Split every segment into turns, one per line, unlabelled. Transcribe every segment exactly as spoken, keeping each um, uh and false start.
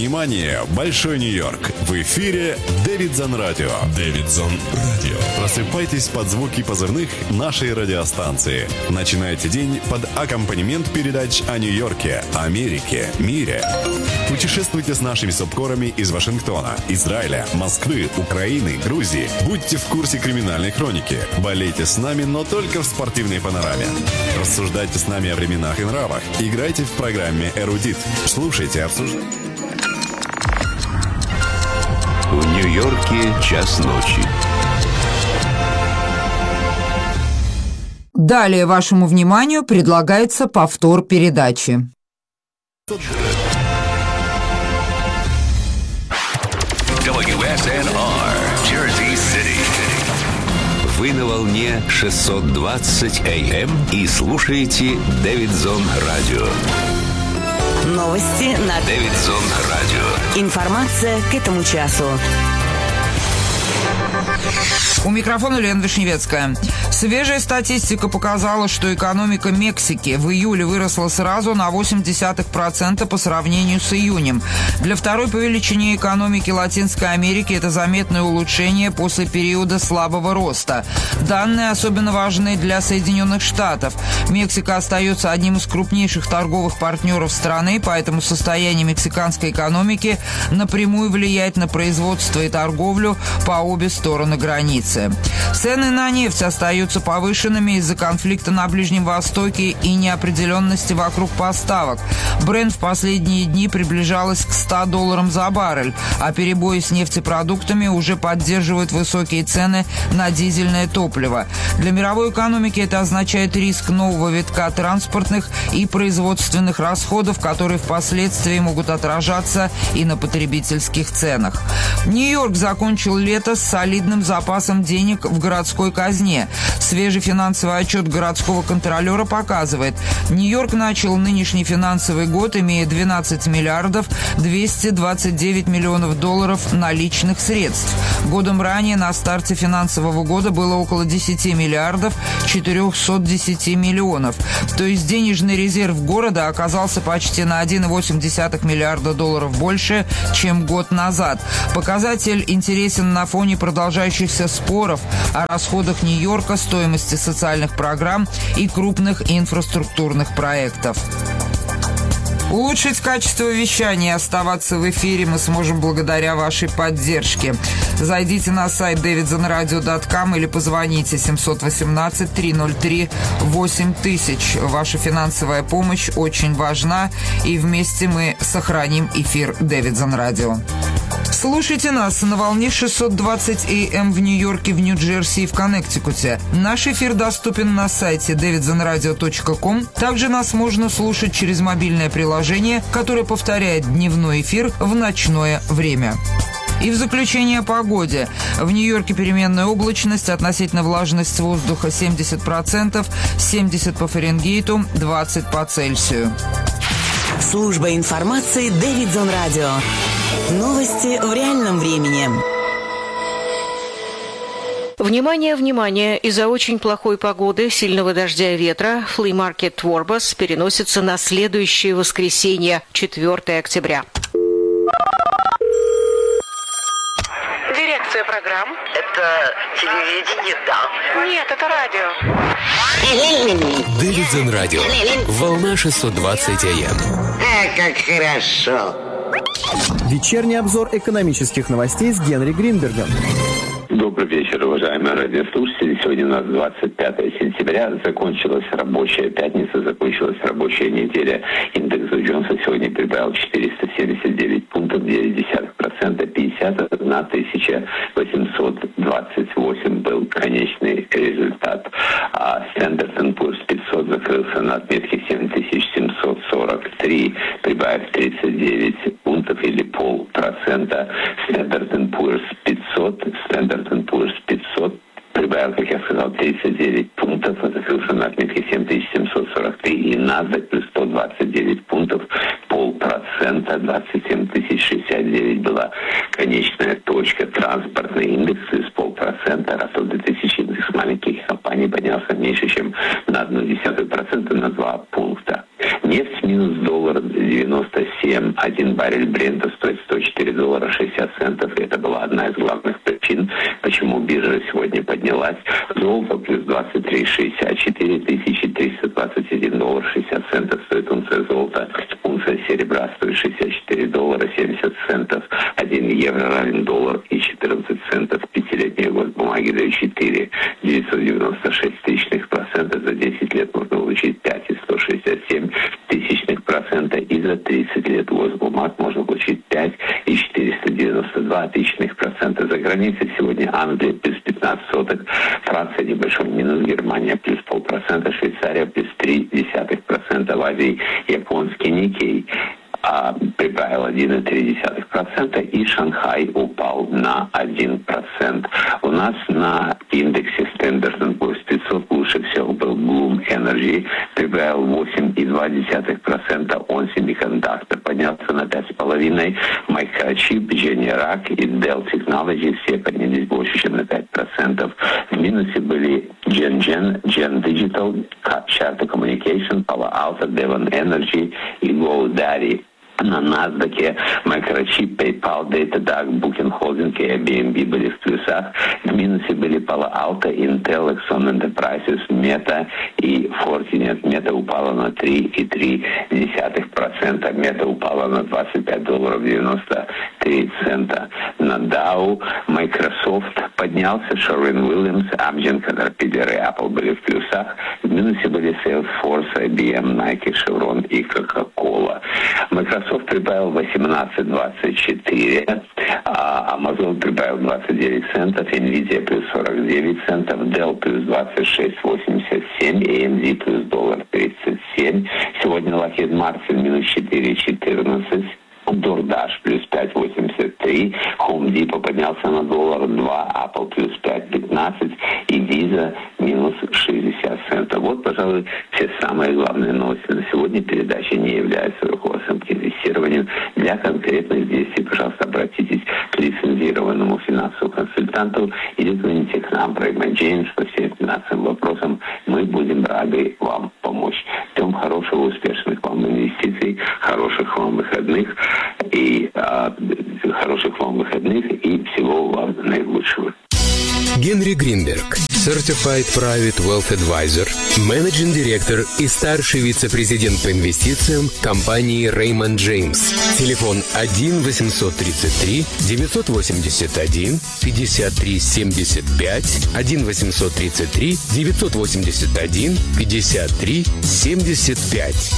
Внимание, Большой Нью-Йорк. В эфире Дэвидсон Радио. Дэвидсон Радио. Просыпайтесь под звуки позывных нашей радиостанции. Начинайте день под аккомпанемент передач о Нью-Йорке, Америке, мире. Путешествуйте с нашими субкорами из Вашингтона, Израиля, Москвы, Украины, Грузии. Будьте в курсе криминальной хроники. Болейте с нами, но только в спортивной панораме. Рассуждайте с нами о временах и нравах. Играйте в программе «Эрудит». Слушайте, обсуждайте.
В Нью-Йорке час ночи.
Далее вашему вниманию предлагается повтор передачи.
дабл ю эс эн ар, Jersey City. Вы на волне шестьсот двадцать эй эм и слушаете Дэвидсон Радио.
Новости на
Дэвидсон Радио.
Информация к этому часу.
У микрофона Лена Вишневецкая. Свежая статистика показала, что экономика Мексики в июле выросла сразу на восемь десятых процента по сравнению с июнем. Для второй по величине экономики Латинской Америки это заметное улучшение после периода слабого роста. Данные особенно важны для Соединенных Штатов. Мексика остается одним из крупнейших торговых партнеров страны, поэтому состояние мексиканской экономики напрямую влияет на производство и торговлю по обе стороны границы. Цены на нефть остаются повышенными из-за конфликта на Ближнем Востоке и неопределенности вокруг поставок. Брент в последние дни приближалась к ста долларам за баррель, а перебои с нефтепродуктами уже поддерживают высокие цены на дизельное топливо. Для мировой экономики это означает риск нового витка транспортных и производственных расходов, которые впоследствии могут отражаться и на потребительских ценах. Нью-Йорк закончил лето с солидным запасом денег в городской казне. Свежий финансовый отчет городского контролера показывает, Нью-Йорк начал нынешний финансовый год, имея двенадцать миллиардов двести двадцать девять миллионов долларов наличных средств. Годом ранее на старте финансового года было около десяти миллиардов четыреста десять миллионов. То есть денежный резерв города оказался почти на один целых восемь десятых миллиарда долларов больше, чем год назад. Показатель интересен на фоне продолжающихся споров о расходах Нью-Йорка, стоимости социальных программ и крупных инфраструктурных проектов. Улучшить качество вещания и оставаться в эфире мы сможем благодаря вашей поддержке. Зайдите на сайт дэвидсон радио точка ком или позвоните семь один восемь три ноль три восемь тысяч. Ваша финансовая помощь очень важна, и вместе мы сохраним эфир Дэвидсон Радио. Слушайте нас на волне шестьсот двадцать эй эм в Нью-Йорке, в Нью-Джерси и в Коннектикуте. Наш эфир доступен на сайте дэвидсон радио точка ком. Также нас можно слушать через мобильное приложение, которое повторяет дневной эфир в ночное время. И в заключение о погоде. В Нью-Йорке переменная облачность, относительно влажность воздуха семьдесят процентов, семьдесят по Фаренгейту, двадцать по Цельсию.
Служба информации Дэвидсон Радио. Новости в реальном времени.
Внимание, внимание! Из-за очень плохой погоды, сильного дождя и ветра, флea-маркет Ворбас переносится на следующее воскресенье, четвёртого октября. Дирекция программ.
Это телевидение, да?
Нет, это радио.
Дэвидсон Радио. Волна шестьсот двадцать эй эм.
А, как хорошо.
Вечерний обзор экономических новостей с Генри Гринбергом.
Добрый вечер, уважаемые радиослушатели. Сегодня у нас двадцать пятое сентября. Закончилась рабочая пятница, закончилась рабочая неделя. Индекс Джонса сегодня прибавил четыреста семьдесят девять пунктов, девять десятых процента, пятьдесят одна тысяча восемьсот двадцать восемь был конечный результат. А Standard энд Poor's пятьсот закрылся на отметке семь тысяч семьсот сорок три, прибавив тридцать девять пунктов или полпроцента. Standard энд Poor's пятьсот, Standard энд Poor's пятьсот прибавил, как я сказал, тридцать девять пунктов, закрылся на отметке семь тысяч семьсот сорок три, и NASDAQ плюс сто двадцать девять пунктов, полпроцента, двадцать семь тысяч шестьдесят девять была конечная точка. Транспортный индекс из полпроцента, раз в две тысячи индекс маленьких компаний поднялся меньше, чем на одну десятую процента, на два пункта. Нефть минус доллар девяносто семь семь. Один баррель Брента стоит сто четыре доллара шестьдесят центов. И это была одна из главных причин, почему биржа сегодня поднялась. Золото плюс двадцать три шестьдесят четыре, тысяча триста двадцать один доллар шестьдесят центов стоит унция золота. Унция серебра стоит шестьдесят четыре доллара семьдесят центов. Один евро равен доллар и четырнадцать центов. Пятилетние госбумаги дают четыре девятьсот девяносто шесть тысячных процента. За десять лет можно получить пять и сто шестьдесят семь тысячных процента. И за тридцать лет госбумаг можно получить пять и четыреста девяносто два тысячных процента. За границей сегодня Англия плюс пятнадцать сотых, Франция небольшой минус, Германия плюс полпроцента, Швейцария плюс три десятых процента, в Азии японский Никей а, прибавил один и три десятых процента, и Шанхай упал на один процент. У нас на индексе Standard энд Poor's пятьсот лучше всего был Bloom Energy, прибавил восемь и два десятых процента. Он Semiconductor поднялся на пять и пять десятых процента. Microchip, Generac и Dell Technologies все поднялись больше, чем на пять процентов. В минусе были GenGen, Gen Digital, Charter Communication, Palo Alto, Devon Energy и GoDaddy. На NASDAQ Microchip, PayPal, Datadog, Booking Holding и эй би эм би были в плюсах. В минусе были Palo Alto, Intel, Exxon Enterprises, Meta и Fortinet. Meta упала на три и три десятых процента. Meta упала на двадцать пять долларов девяносто три цента. На Dow Microsoft поднялся, Sherwin-Williams, Amgen, Caterpillar и Apple были в плюсах. В минусе были Salesforce, ай би эм, Nike, Chevron и Coca-Cola. Microsoft прибавил восемнадцать двадцать четыре, а Amazon прибавил двадцать девять центов, Nvidia плюс сорок девять центов, Dell плюс двадцать шесть восемьдесят семь, эй эм ди плюс доллар тридцать семь. Сегодня Lockheed Martin минус четыре четырнадцать. DoorDash плюс пять восемьдесят три, Home Depot поднялся на доллар два, Apple плюс пять пятнадцать и Visa минус шестьдесят центов. Вот, пожалуй, все самые главные новости на сегодня. Передача не является руководством к инвестированию. Для конкретных действий, пожалуйста, обратитесь к лицензированному финансовому консультанту или звоните к нам, Raymond James, по всем финансовым вопросам. Мы будем рады вам помочь. Всем хорошего, успешных вам инвестиций, хороших вам выходных и а, хороших вам выходных и всего вам наилучшего.
Генри Гринберг, Certified Private Wealth Advisor, Managing Director и старший вице-президент по инвестициям компании Raymond James. Телефон один восемьсот тридцать три девятьсот восемьдесят один пятьдесят три семьдесят пять, один восемьсот тридцать три девятьсот восемьдесят один пятьдесят три семьдесят пять.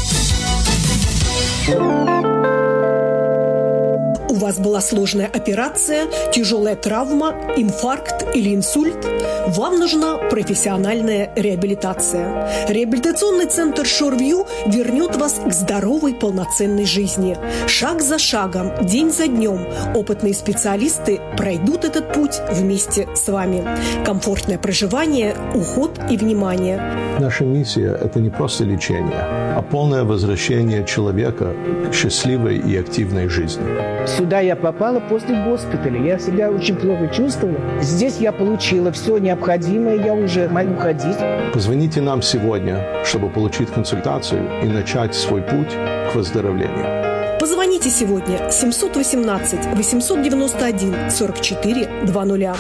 У вас была сложная операция, тяжелая травма, инфаркт или инсульт? Вам нужна профессиональная реабилитация. Реабилитационный центр Shoreview вернет вас к здоровой, полноценной жизни. Шаг за шагом, день за днем опытные специалисты пройдут этот путь вместе с вами. Комфортное проживание, уход и внимание.
Наша миссия – это не просто лечение, а полное возвращение человека к счастливой и активной жизни.
Сюда я попала после госпиталя. Я себя очень плохо чувствовала. Здесь я получила все необходимое. Я уже могу ходить.
Позвоните нам сегодня, чтобы получить консультацию и начать свой путь к выздоровлению.
Позвоните сегодня семь один восемь восемь девять один сорок четыре двадцать.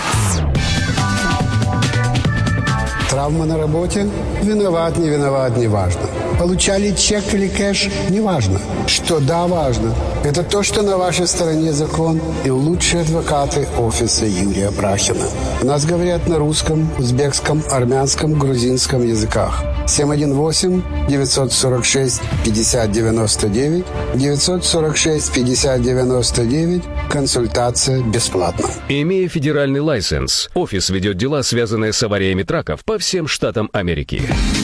Травма на работе? Виноват, не виноват, не важно. Получали чек или кэш? Не важно. Что да, важно. Это то, что на вашей стороне закон и лучшие адвокаты офиса Юрия Брахина. У нас говорят на русском, узбекском, армянском, грузинском языках. семь один восемь девятьсот сорок шесть пятьдесят девяносто девять, девятьсот сорок шесть пятьдесят девяносто девять. Консультация бесплатна.
Имея федеральный лайсенс, офис ведет дела, связанные с авариями траков по всем штатам Америки.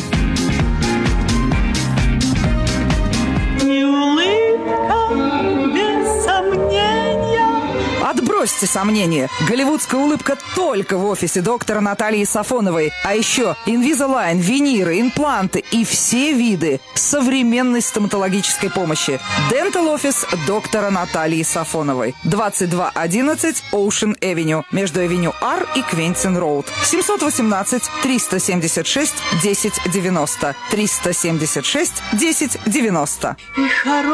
Отбросьте сомнения. Голливудская улыбка только в офисе доктора Натальи Сафоновой. А еще Invisalign, виниры, импланты и все виды современной стоматологической помощи. Dental Office доктора Натальи Сафоновой. двадцать два одиннадцать Ocean Avenue. Между Авеню Ар и Квентин Роуд. семь один восемь триста семьдесят шесть десять девяносто. триста семьдесят шесть десять девяносто.